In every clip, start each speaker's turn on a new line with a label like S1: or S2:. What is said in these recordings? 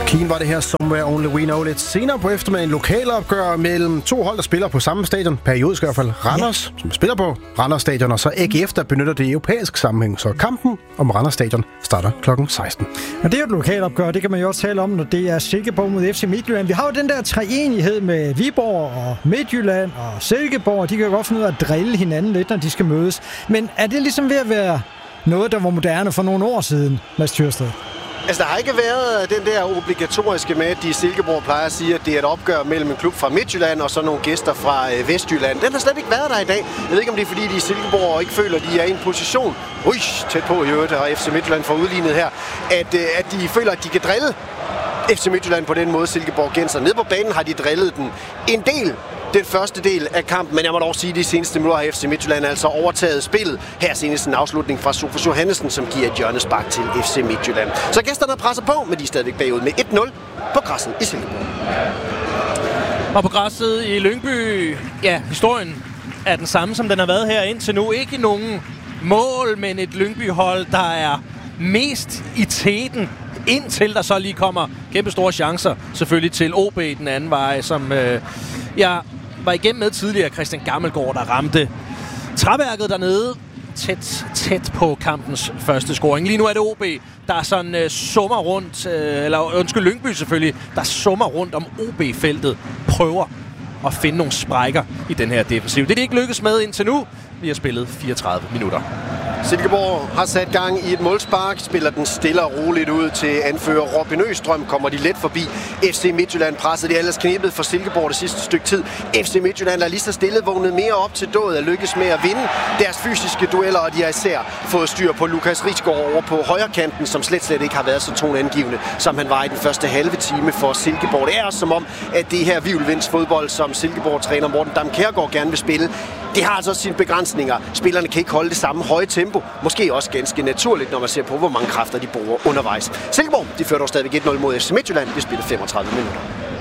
S1: Keen var det her Somewhere Only We Know. Lidt senere på eftermiddagen lokalopgør mellem to hold, der spiller på samme stadion. Periodisk i hvert fald Randers, som spiller på Randers Stadion, og så AGF, der benytter det europæiske sammenhæng. Så kampen om Randers Stadion starter kl. 16.
S2: Og det er jo et lokalopgør, det kan man jo også tale om, når det er Silkeborg mod FC Midtjylland. Vi har jo den der treenighed med Viborg og Midtjylland og Silkeborg, og de kan jo godt finde ud af at drille hinanden lidt, når de skal mødes. Men er det ligesom ved at være noget, der var moderne for nogle år siden, Mads Thyrsted?
S3: Altså, der har ikke været den der obligatoriske med, at de i Silkeborg plejer at sige, at det er et opgør mellem en klub fra Midtjylland og så nogle gæster fra Vestjylland. Den har slet ikke været der i dag. Jeg ved ikke, om det er, fordi de i Silkeborg ikke føler, at de er i en position, tæt på i øvrigt, og FC Midtjylland får udlignet her, at de føler, at de kan drille FC Midtjylland på den måde, Silkeborg genser. Nede på banen har de drillet den en del. Den første del af kampen, men jeg må dog sige, at de seneste minutter har FC Midtjylland altså overtaget spillet. Her senest en afslutning fra Sofus Johannesen, som giver et hjørnespark til FC Midtjylland. Så gæsterne presser på, men de er stadigvæk bagud med 1-0 på græsset i Silkeborg.
S4: Og på græsset i Lyngby, ja, historien er den samme, som den har været her indtil nu. Ikke nogen mål, men et Lyngby-hold, der er mest i teten, indtil der så lige kommer kæmpe store chancer, selvfølgelig til OB den anden vej, som jeg var igennem med tidligere, Christian Gammelgaard, der ramte træværket dernede tæt på kampens første scoring. Lige nu er det OB, der sådan summer rundt, Lyngby selvfølgelig, der summer rundt om OB-feltet, prøver at finde nogle sprækker i den her defensiv. Det er de ikke lykkes med indtil nu. Vi har spillet 34 minutter.
S3: Silkeborg har sat gang i et målspark, spiller den stille og roligt ud til anfører Robin Østrøm, kommer de let forbi. FC Midtjylland pressede det ellers knebet for Silkeborg det sidste stykke tid. FC Midtjylland er lige så stille vågnet mere op til dødet og lykkes med at vinde deres fysiske dueller, og de har især fået styr på Lukas Rigsgaard over på højrekanten, som slet ikke har været så toneangivende, som han var i den første halve time for Silkeborg. Det er også som om, at det her hvirvelvindsfodbold, som Silkeborg-træner Morten Dam Kjærgaard gerne vil spille, det har altså sine begrænsninger. Spillerne kan ikke holde det samme høje tempo. Måske også ganske naturligt, når man ser på, hvor mange kræfter de bruger undervejs. Silkeborg, de fører dog stadigvæk 1-0 mod FC Midtjylland. De spiller 35 minutter.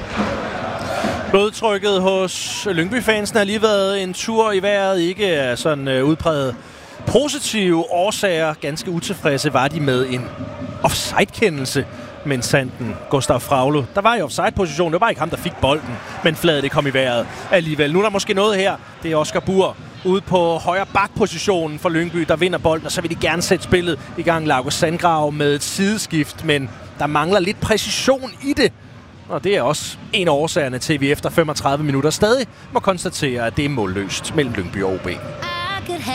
S4: Blodtrykket hos Lyngby-fansen har lige været en tur i vejret. Ikke af sådan udpræget positive årsager. Ganske utilfredse var de med en offside-kendelse. Men Sanden, Gustav Fraglo, der var i offside-position. Det var ikke ham, der fik bolden, men fladet det kom i vejret alligevel. Nu er der måske noget her. Det er Oscar Bur ude på højre bakpositionen for Lyngby, der vinder bolden, og så vil de gerne sætte spillet i gang. Lauke Sandgrav med et sideskift, men der mangler lidt præcision i det. Og det er også en af årsagerne til, at vi efter 35 minutter stadig må konstatere, at det er målløst mellem Lyngby og OB.